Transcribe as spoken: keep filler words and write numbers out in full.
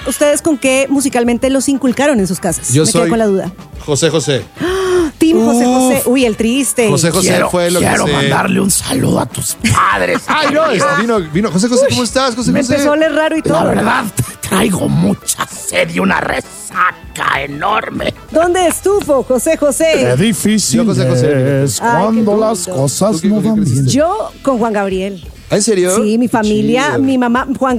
¿ustedes con qué musicalmente los inculcaron en sus casas? Yo Me soy quedé con la duda. José José. Team José José. Uy, el triste. José José Quiero, fue lo quiero que se... mandarle un saludo a tus padres. Ay, no, es- vino, vino. José José, ¿cómo estás, José Me José? empezó a oler raro y todo. La verdad, traigo mucha sed y una resaca enorme. ¿Dónde estufo, José Qué José? difícil Yo, José José. es Ay, cuando qué las lindo. cosas ¿Tú qué- no con qué van bien. creciste? Yo con Juan Gabriel. ¿Ah, ¿En serio? Sí, mi familia, Chido. mi mamá, Juan